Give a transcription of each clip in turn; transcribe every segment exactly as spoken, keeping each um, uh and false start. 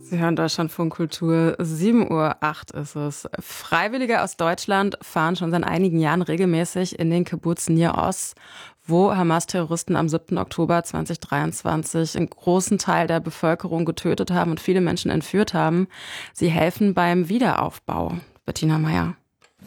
Sie hören Deutschlandfunk Kultur, sieben Uhr acht ist es. Freiwillige aus Deutschland fahren schon seit einigen Jahren regelmäßig in den Kibbuz Nir Oz, wo Hamas-Terroristen am siebten Oktober zweitausenddreiundzwanzig einen großen Teil der Bevölkerung getötet haben und viele Menschen entführt haben. Sie helfen beim Wiederaufbau. Bettina Meyer.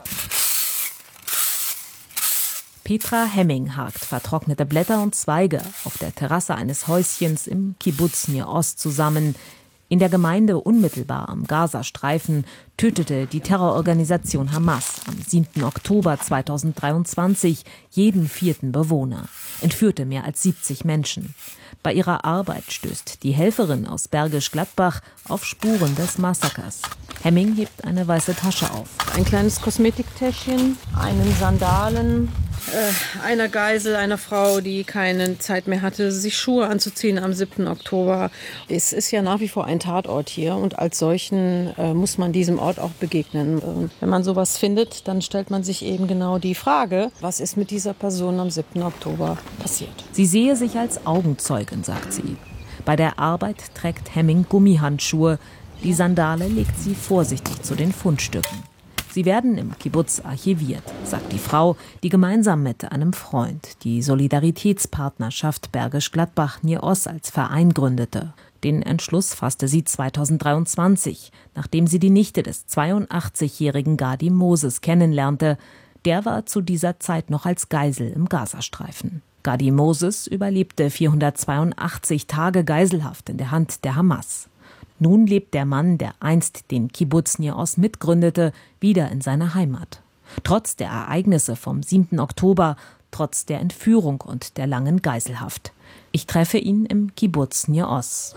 Petra Hemming hakt vertrocknete Blätter und Zweige auf der Terrasse eines Häuschens im Kibbuz Nir Oz zusammen. In der Gemeinde unmittelbar am Gazastreifen tötete die Terrororganisation Hamas am siebten Oktober zweitausenddreiundzwanzig jeden vierten Bewohner, entführte mehr als siebzig Menschen. Bei ihrer Arbeit stößt die Helferin aus Bergisch Gladbach auf Spuren des Massakers. Hemming hebt eine weiße Tasche auf. Ein kleines Kosmetiktäschchen, einen Sandalen, äh, einer Geisel, einer Frau, die keine Zeit mehr hatte, sich Schuhe anzuziehen am siebten Oktober. Es ist ja nach wie vor ein Tatort hier und als solchen äh, muss man diesem Ort auch begegnen. Und wenn man sowas findet, dann stellt man sich eben genau die Frage, was ist mit dieser Person am siebten Oktober passiert. Sie sehe sich als Augenzeugin, sagt sie. Bei der Arbeit trägt Hemming Gummihandschuhe. Die Sandale legt sie vorsichtig zu den Fundstücken. Sie werden im Kibbuz archiviert, sagt die Frau, die gemeinsam mit einem Freund die Solidaritätspartnerschaft Bergisch Gladbach Nir Oz als Verein gründete. Den Entschluss fasste sie zweitausenddreiundzwanzig, nachdem sie die Nichte des zweiundachtzigjährigen Gadi Moses kennenlernte. Der war zu dieser Zeit noch als Geisel im Gazastreifen. Gadi Moses überlebte vierhundertzweiundachtzig Tage Geiselhaft in der Hand der Hamas. Nun lebt der Mann, der einst den Kibbuz Nir Oz mitgründete, wieder in seiner Heimat. Trotz der Ereignisse vom siebten Oktober, trotz der Entführung und der langen Geiselhaft. Ich treffe ihn im Kibbuz Nir Oz.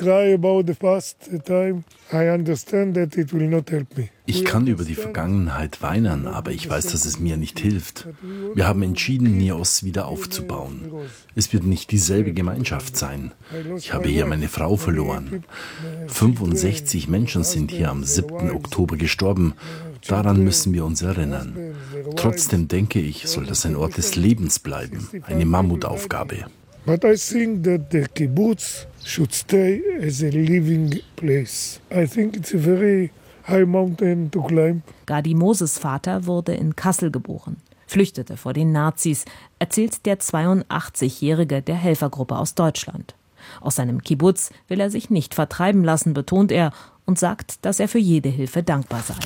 Ich kann über die Vergangenheit weinen, aber ich weiß, dass es mir nicht hilft. Wir haben entschieden, Nir Oz wieder aufzubauen. Es wird nicht dieselbe Gemeinschaft sein. Ich habe hier meine Frau verloren. fünfundsechzig Menschen sind hier am siebten Oktober gestorben. Daran müssen wir uns erinnern. Trotzdem denke ich, soll das ein Ort des Lebens bleiben, eine Mammutaufgabe. But I think that the kibbutz should stay as a living place. I think it's a very high mountain to climb. Gadi Moses' Vater wurde in Kassel geboren, flüchtete vor den Nazis, erzählt der zweiundachtzigjährige der Helfergruppe aus Deutschland. Aus seinem Kibbuz will er sich nicht vertreiben lassen, betont er, und sagt, dass er für jede Hilfe dankbar sei.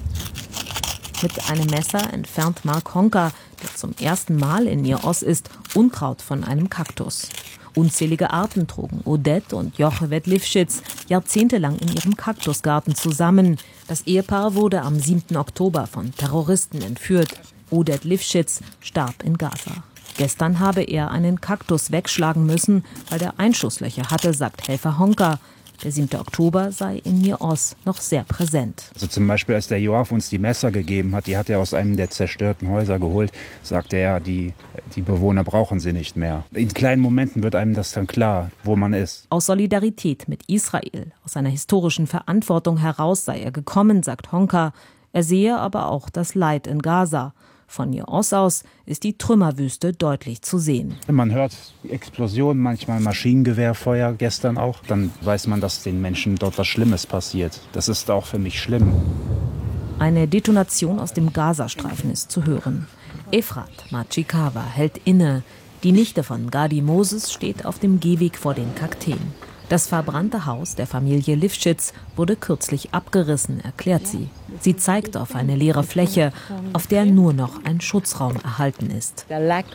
Mit einem Messer entfernt Mark Honka, der zum ersten Mal in Nir Oz ist, Unkraut von einem Kaktus. Unzählige Arten trugen Odette und Jochebed Lifschitz jahrzehntelang in ihrem Kaktusgarten zusammen. Das Ehepaar wurde am siebten Oktober von Terroristen entführt. Odette Lifschitz starb in Gaza. Gestern habe er einen Kaktus wegschlagen müssen, weil der Einschusslöcher hatte, sagt Helfer Honka. Der siebte Oktober sei in Nir Oz noch sehr präsent. Also zum Beispiel, als der Joaf uns die Messer gegeben hat, die hat er aus einem der zerstörten Häuser geholt, sagte er, die, die Bewohner brauchen sie nicht mehr. In kleinen Momenten wird einem das dann klar, wo man ist. Aus Solidarität mit Israel, aus einer historischen Verantwortung heraus sei er gekommen, sagt Honka. Er sehe aber auch das Leid in Gaza. Von Nir Oz aus ist die Trümmerwüste deutlich zu sehen. Man hört die Explosionen, manchmal Maschinengewehrfeuer, gestern auch. Dann weiß man, dass den Menschen dort was Schlimmes passiert. Das ist auch für mich schlimm. Eine Detonation aus dem Gazastreifen ist zu hören. Efrat Machikawa hält inne. Die Nichte von Gadi Moses steht auf dem Gehweg vor den Kakteen. Das verbrannte Haus der Familie Lifschitz wurde kürzlich abgerissen, erklärt sie. Sie zeigt auf eine leere Fläche, auf der nur noch ein Schutzraum erhalten ist.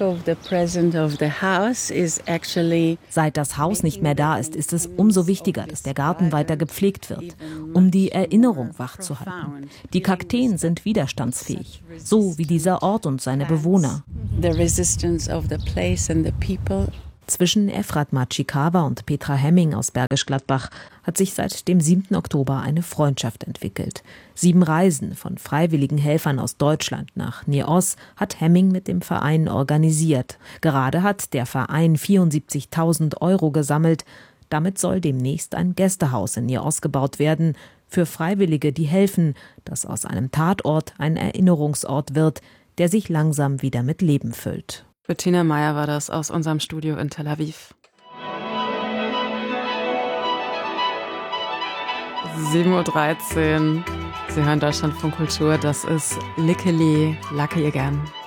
Seit das Haus nicht mehr da ist, ist es umso wichtiger, dass der Garten weiter gepflegt wird, um die Erinnerung wachzuhalten. Die Kakteen sind widerstandsfähig, so wie dieser Ort und seine Bewohner. Zwischen Efrat Machikawa und Petra Hemming aus Bergisch Gladbach hat sich seit dem siebten Oktober eine Freundschaft entwickelt. Sieben Reisen von freiwilligen Helfern aus Deutschland nach Nir Oz hat Hemming mit dem Verein organisiert. Gerade hat der Verein vierundsiebzigtausend Euro gesammelt. Damit soll demnächst ein Gästehaus in Nir Oz gebaut werden, für Freiwillige, die helfen, dass aus einem Tatort ein Erinnerungsort wird, der sich langsam wieder mit Leben füllt. Bettina Meyer war das aus unserem Studio in Tel Aviv. sieben Uhr dreizehn. Sie hören Deutschlandfunk Kultur. Das ist Lickeli, Lucky Again.